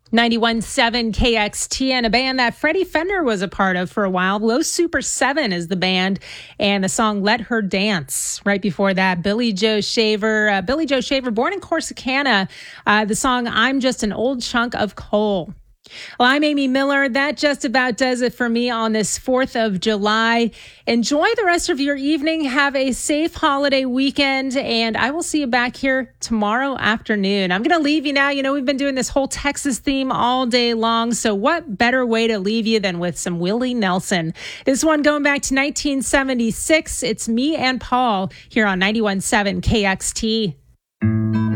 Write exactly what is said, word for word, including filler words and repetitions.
ninety-one point seven K X T, and a band that Freddie Fender was a part of for a while. Low Super seven is the band, and the song Let Her Dance. Right before that, Billy Joe Shaver. Uh, Billy Joe Shaver, born in Corsicana, uh, the song I'm Just an Old Chunk of Coal. Well, I'm Amy Miller. That just about does it for me on this fourth of July. Enjoy the rest of your evening. Have a safe holiday weekend, and I will see you back here tomorrow afternoon. I'm going to leave you now. You know, we've been doing this whole Texas theme all day long, so what better way to leave you than with some Willie Nelson? This one going back to nineteen seventy-six. It's Me and Paul here on ninety-one point seven K X T.